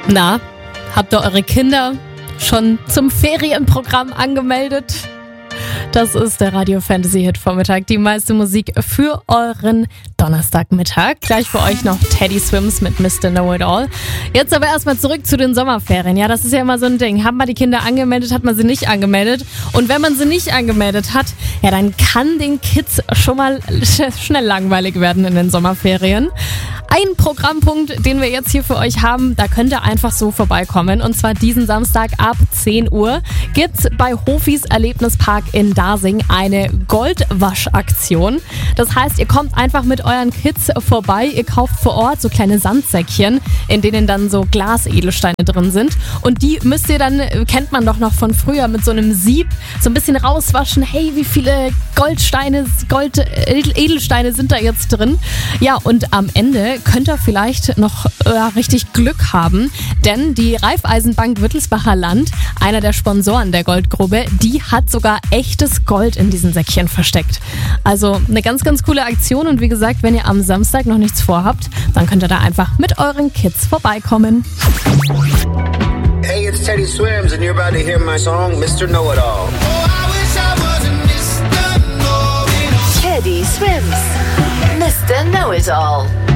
Na, habt ihr eure Kinder schon zum Ferienprogramm angemeldet? Das ist der Radio Fantasy Hit Vormittag, die meiste Musik für euren Donnerstagmittag. Gleich für euch noch Teddy Swims mit Mr. Know-It-All. Jetzt aber erstmal zurück zu den Sommerferien. Ja, das ist ja immer so ein Ding. Hat man die Kinder angemeldet, hat man sie nicht angemeldet. Und wenn man sie nicht angemeldet hat, ja, dann kann den Kids schon mal schnell langweilig werden in den Sommerferien. Ein Programmpunkt, den wir jetzt hier für euch haben, da könnt ihr einfach so vorbeikommen. Und zwar diesen Samstag ab 10 Uhr gibt's bei Hofis Erlebnispark in Dasing eine Goldwaschaktion. Das heißt, ihr kommt einfach mit euren Kids vorbei, ihr kauft vor Ort so kleine Sandsäckchen, in denen dann so Glasedelsteine drin sind. Und die müsst ihr dann, kennt man doch noch von früher, mit so einem Sieb so ein bisschen rauswaschen. Hey, wie viele Edelsteine sind da jetzt drin? Ja, und am Ende könnt ihr vielleicht noch richtig Glück haben, denn die Raiffeisenbank Wittelsbacher Land, einer der Sponsoren der Goldgrube, die hat sogar echtes Gold in diesen Säckchen versteckt. Also eine ganz, ganz coole Aktion und wie gesagt, wenn ihr am Samstag noch nichts vorhabt, dann könnt ihr da einfach mit euren Kids vorbeikommen. Hey, it's Teddy Swims and you're about to hear my song, Mr. Know-It-All. Teddy Swims, Mr. Know-It-All.